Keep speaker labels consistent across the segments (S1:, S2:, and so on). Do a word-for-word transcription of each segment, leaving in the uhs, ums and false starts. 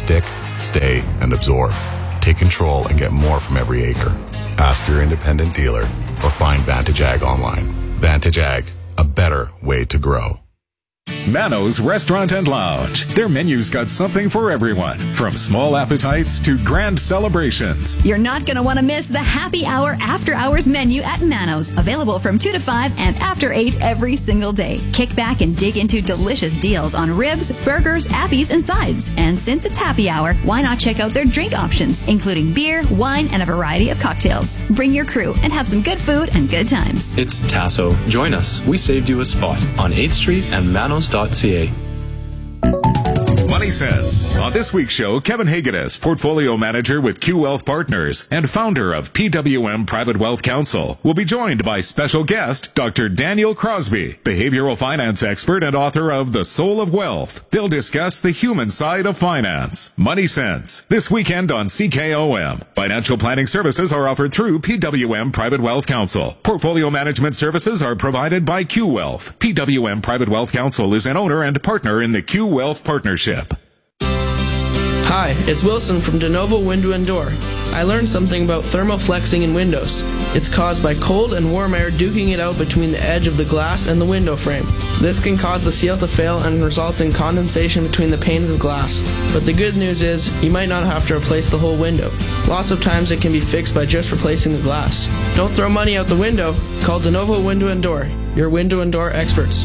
S1: Stick, stay, and absorb. Take control and get more from every acre. Ask your independent dealer or find Vantage Ag online. Vantage Ag, a better way to grow.
S2: Mano's Restaurant and Lounge. Their menu's got something for everyone, from small appetites to grand celebrations.
S3: You're not going to want to miss the happy hour after hours menu at Mano's, available from two to five and after eight every single day. Kick back and dig into delicious deals on ribs, burgers, appies, and sides. And since it's happy hour, why not check out their drink options, including beer, wine, and a variety of cocktails. Bring your crew and have some good food and good times.
S4: It's Tasso. Join us. We saved you a spot on eighth street and manos dot c a.
S2: Money Sense. On this week's show, Kevin Hagedis, portfolio manager with Q Wealth Partners and founder of P W M Private Wealth Counsel, will be joined by special guest Doctor Daniel Crosby, behavioral finance expert and author of The Soul of Wealth. They'll discuss the human side of finance. Money Sense, this weekend on C K O M. Financial planning services are offered through P W M Private Wealth Counsel. Portfolio management services are provided by Q Wealth. P W M Private Wealth Counsel is an owner and partner in the Q Wealth Partnership.
S5: Hi, it's Wilson from DeNovo Window and Door. I learned something about thermoflexing in windows. It's caused by cold and warm air duking it out between the edge of the glass and the window frame. This can cause the seal to fail and results in condensation between the panes of glass. But the good news is, you might not have to replace the whole window. Lots of times it can be fixed by just replacing the glass. Don't throw money out the window. Call DeNovo Window and Door, your window and door experts.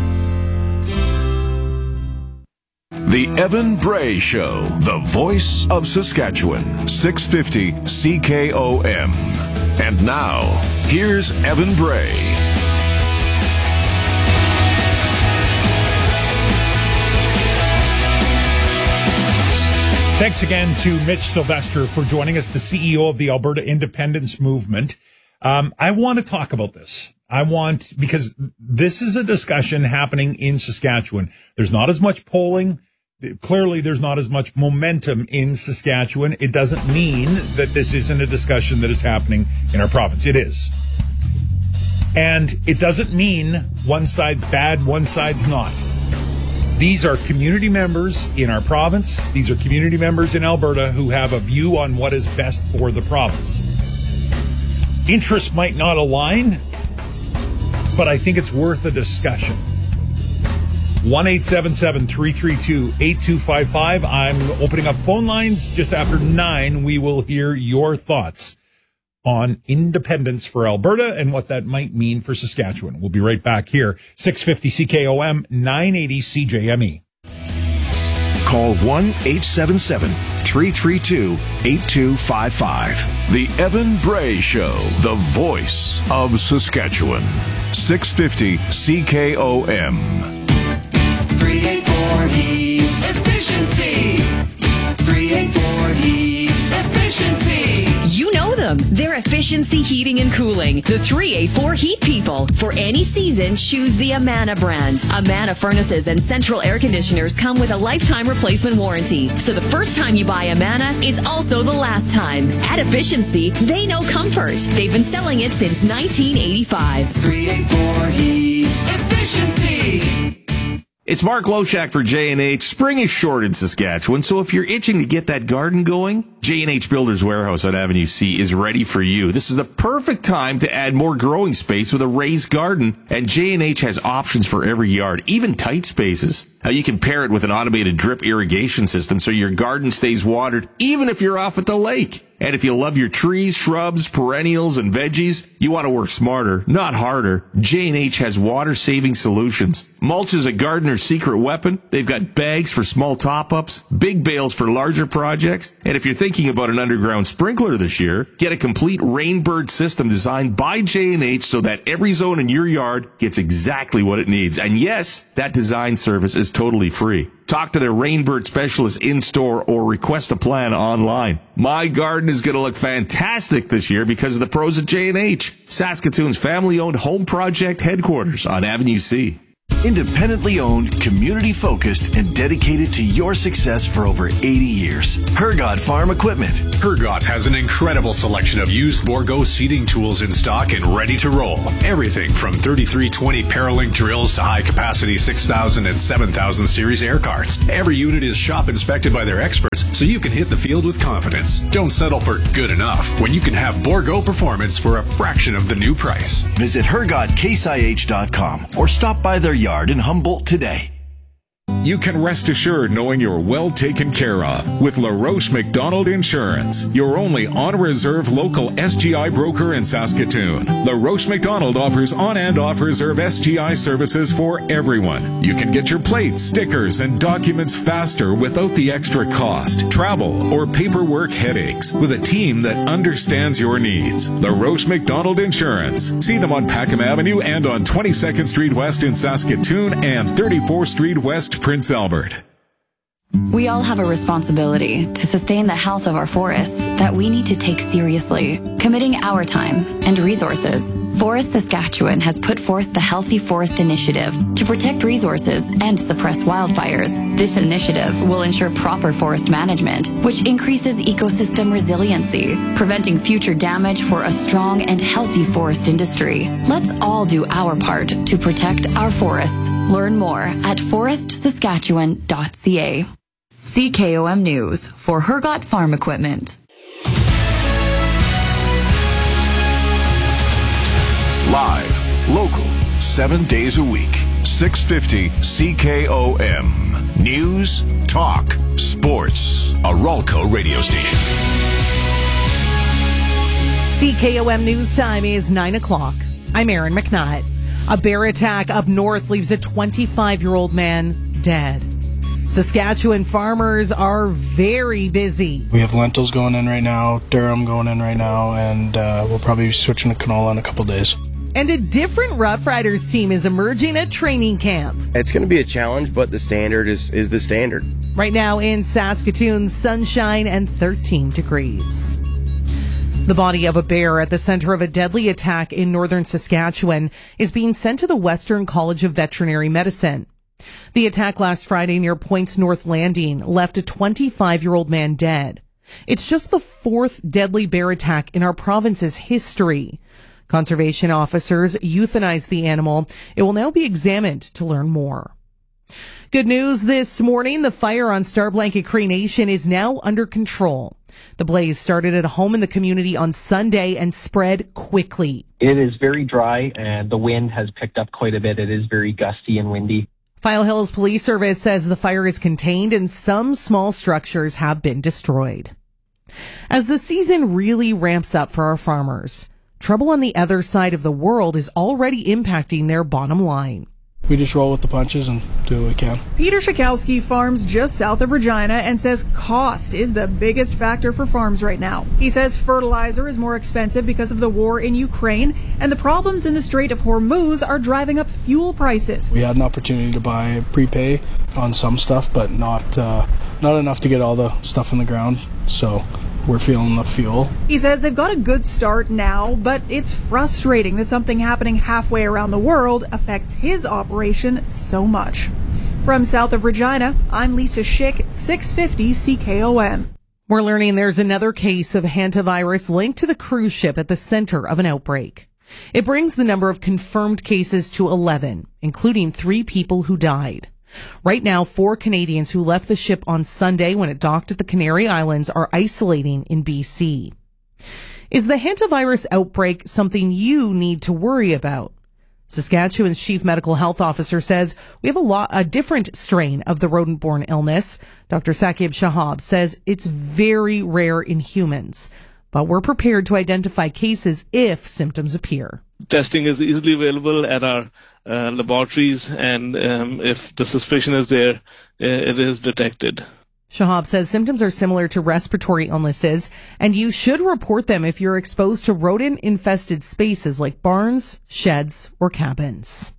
S6: The Evan Bray Show, the voice of Saskatchewan, six fifty C K O M. And now, here's Evan Bray.
S7: Thanks again to Mitch Sylvester for joining us, the C E O of the Alberta Independence Movement. Um, I want to talk about this. I want, because this is a discussion happening in Saskatchewan. There's not as much polling. Clearly, there's not as much momentum in Saskatchewan. It doesn't mean that this isn't a discussion that is happening in our province. It is. And it doesn't mean one side's bad, one side's not. These are community members in our province. These are community members in Alberta who have a view on what is best for the province. Interests might not align, but I think it's worth a discussion. one eight seven seven, three three two, eight two five five. I'm opening up phone lines just after nine. We will hear your thoughts on independence for Alberta and what that might mean for Saskatchewan. We'll be right back here. six fifty C K O M, nine eighty C J M E.
S6: Call one eight seven seven, three three two, eight two five five. The Evan Bray Show, the voice of Saskatchewan. six fifty C K O M.
S8: three eighty-four Heat Efficiency. three eighty-four Heat Efficiency.
S3: You know them. They're Efficiency Heating and Cooling. The three eighty-four Heat People. For any season, choose the Amana brand. Amana furnaces and central air conditioners come with a lifetime replacement warranty. So the first time you buy Amana is also the last time. At Efficiency, they know comfort. They've been selling it since nineteen eighty-five.
S8: three eighty-four Heat Efficiency.
S9: It's Mark Loshak for J and H. Spring is short in Saskatchewan, so if you're itching to get that garden going, J and H Builders Warehouse on Avenue C is ready for you. This is the perfect time to add more growing space with a raised garden, and J and H has options for every yard, even tight spaces. Now, you can pair it with an automated drip irrigation system so your garden stays watered even if you're off at the lake. And if you love your trees, shrubs, perennials, and veggies, you want to work smarter, not harder. J and H has water-saving solutions. Mulch is a gardener's secret weapon. They've got bags for small top-ups, big bales for larger projects. And if you're thinking about an underground sprinkler this year, get a complete Rainbird system designed by J and H so that every zone in your yard gets exactly what it needs. And yes, that design service is totally free. Talk to their Rainbird specialist in-store or request a plan online. My garden is going to look fantastic this year because of the pros at J and H, Saskatoon's family-owned home project headquarters on Avenue C.
S6: Independently owned, community focused, and dedicated to your success for over eighty years. Hergott Farm Equipment.
S10: Hergott has an incredible selection of used Bourgault seeding tools in stock and ready to roll. Everything from thirty-three twenty Paralink drills to high capacity six thousand and seven thousand series air carts. Every unit is shop inspected by their experts, so you can hit the field with confidence. Don't settle for good enough when you can have Bourgault performance for a fraction of the new price.
S6: Visit Hergott Case I H dot com or stop by their yard in Humboldt today.
S2: You can rest assured knowing you're well taken care of with LaRoche McDonald Insurance, your only on-reserve local S G I broker in Saskatoon. LaRoche McDonald offers on- and off-reserve S G I services for everyone. You can get your plates, stickers, and documents faster without the extra cost, travel, or paperwork headaches with a team that understands your needs. LaRoche McDonald Insurance. See them on Packham Avenue and on twenty-second Street West in Saskatoon and thirty-fourth Street West, Prince Albert.
S11: We all have a responsibility to sustain the health of our forests that we need to take seriously, committing our time and resources. Forest Saskatchewan has put forth the Healthy Forest Initiative to protect resources and suppress wildfires. This initiative will ensure proper forest management, which increases ecosystem resiliency, preventing future damage for a strong and healthy forest industry. Let's all do our part to protect our forests. Learn more at forest saskatchewan dot c a. C K O M News for Hergott Farm Equipment.
S6: Live, local, seven days a week. six fifty C K O M. News, talk, sports. A Ralco radio station.
S12: C K O M News time is nine o'clock. I'm Aaron McNutt. A bear attack up north leaves a twenty-five-year-old man dead. Saskatchewan farmers are very busy.
S13: We have lentils going in right now, durum going in right now, and uh, we'll probably be switching to canola in a couple days.
S12: And a different Rough Riders team is emerging at training camp.
S14: It's going to be a challenge, but the standard is, is the standard.
S12: Right now in Saskatoon, sunshine and thirteen degrees. The body of a bear at the center of a deadly attack in northern Saskatchewan is being sent to the Western College of Veterinary Medicine. The attack last Friday near Points North Landing left a twenty-five-year-old man dead. It's just the fourth deadly bear attack in our province's history. Conservation officers euthanized the animal. It will now be examined to learn more. Good news this morning. The fire on Star Blanket Cree Nation is now under control. The blaze started at a home in the community on Sunday and spread quickly.
S15: It is very dry and the wind has picked up quite a bit. It is very gusty and windy.
S12: File Hills Police Service says the fire is contained and some small structures have been destroyed. As the season really ramps up for our farmers, trouble on the other side of the world is already impacting their bottom line.
S13: We just roll with the punches and do what we can.
S16: Peter Schakowsky farms just south of Regina and says cost is the biggest factor for farms right now. He says fertilizer is more expensive because of the war in Ukraine, and the problems in the Strait of Hormuz are driving up fuel prices.
S13: We had an opportunity to buy prepay on some stuff, but not uh, not enough to get all the stuff in the ground. So we're feeling the fuel.
S16: He says they've got a good start now, but it's frustrating that something happening halfway around the world affects his operation so much. From south of Regina, I'm Lisa Schick, six fifty C K O M.
S12: We're learning there's another case of hantavirus linked to the cruise ship at the center of an outbreak. It brings the number of confirmed cases to eleven, including three people who died. Right now, four Canadians who left the ship on Sunday when it docked at the Canary Islands are isolating in B C. Is the hantavirus outbreak something you need to worry about? Saskatchewan's chief medical health officer says we have a lot, a different strain of the rodent-borne illness. Doctor Saqib Shahab says it's very rare in humans, but we're prepared to identify cases if symptoms appear.
S17: Testing is easily available at our uh, laboratories, and um, if the suspicion is there, uh, it is detected.
S12: Shahab says symptoms are similar to respiratory illnesses, and you should report them if you're exposed to rodent-infested spaces like barns, sheds, or cabins.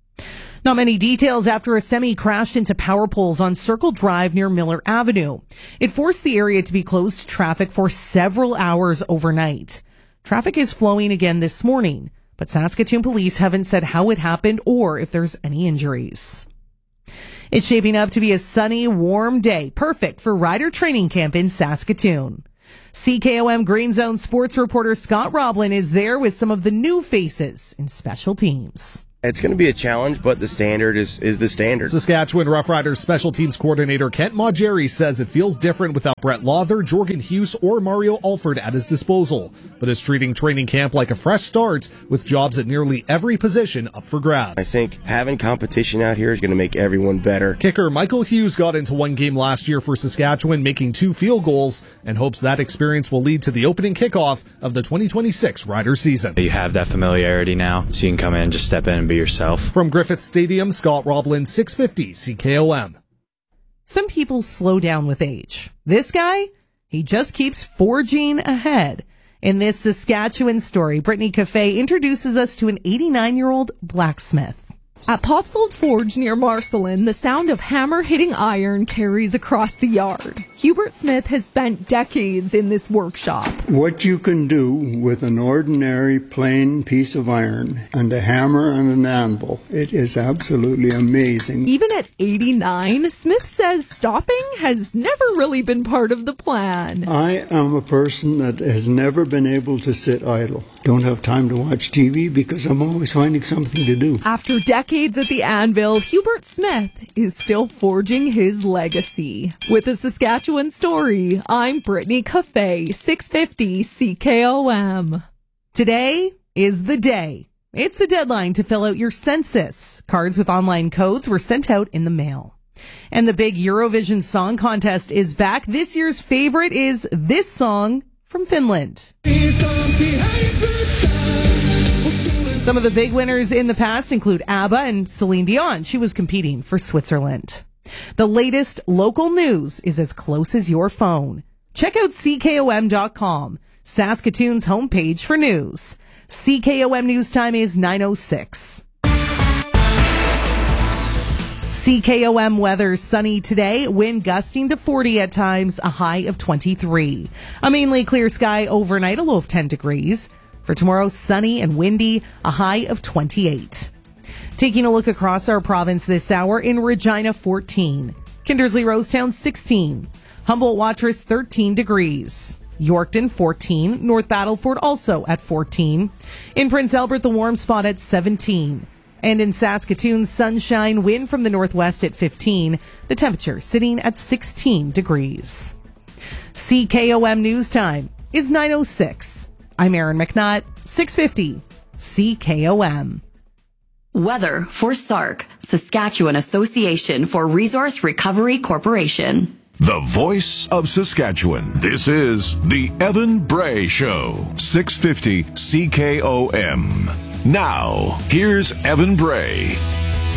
S12: Not many details after a semi crashed into power poles on Circle Drive near Miller Avenue. It forced the area to be closed to traffic for several hours overnight. Traffic is flowing again this morning, but Saskatoon police haven't said how it happened or if there's any injuries. It's shaping up to be a sunny, warm day, perfect for rider training camp in Saskatoon. C K O M Green Zone sports reporter Scott Roblin is there with some of the new faces in special teams.
S14: It's going to be a challenge, but the standard is, is the standard.
S18: Saskatchewan Roughriders special teams coordinator Kent Maugeri says it feels different without Brett Lawther, Jorgen Hughes, or Mario Alford at his disposal, but is treating training camp like a fresh start with jobs at nearly every position up for grabs.
S14: I think having competition out here is going to make everyone better.
S18: Kicker Michael Hughes got into one game last year for Saskatchewan, making two field goals, and hopes that experience will lead to the opening kickoff of the twenty twenty-six Rider season.
S19: You have that familiarity now, so you can come in, just step in and be yourself.
S18: From Griffith Stadium, Scott Roblin, six fifty C K O M.
S12: Some people slow down with age. This guy, he just keeps forging ahead. In this Saskatchewan story, Brittany Cafe introduces us to an eighty-nine-year-old blacksmith.
S20: At Pop's Old Forge near Marcelin, the sound of hammer hitting iron carries across the yard. Hubert Smith has spent decades in this workshop.
S21: What you can do with an ordinary plain piece of iron and a hammer and an anvil, it is absolutely amazing.
S20: Even at eighty-nine, Smith says stopping has never really been part of the plan.
S21: I am a person that has never been able to sit idle. Don't have time to watch T V because I'm always finding something to do.
S20: After decades at the anvil, Hubert Smith is still forging his legacy. With a Saskatchewan story, I'm Brittany Cafe, six fifty C K O M.
S12: Today is the day. It's the deadline to fill out your census. Cards with online codes were sent out in the mail. And the big Eurovision Song Contest is back. This year's favorite is this song from Finland. Some of the big winners in the past include ABBA and Celine Dion. She was competing for Switzerland. The latest local news is as close as your phone. Check out C K O M dot com, Saskatoon's homepage for news. C K O M news time is nine oh six. C K O M weather sunny today, wind gusting to forty at times, a high of twenty-three. A mainly clear sky overnight, a low of ten degrees. For tomorrow, sunny and windy, a high of twenty-eight. Taking a look across our province this hour, in Regina, fourteen. Kindersley Rosetown, sixteen. Humboldt Watrous, thirteen degrees. Yorkton, fourteen. North Battleford, also at fourteen. In Prince Albert, the warm spot at seventeen. And in Saskatoon, sunshine, wind from the northwest at fifteen. The temperature sitting at sixteen degrees. C K O M News Time is nine oh six. I'm Aaron McNutt, six fifty C K O M.
S11: Weather for S A R C, Saskatchewan Association for Resource Recovery Corporation.
S6: The voice of Saskatchewan. This is the Evan Bray Show, six fifty C K O M. Now, here's Evan Bray.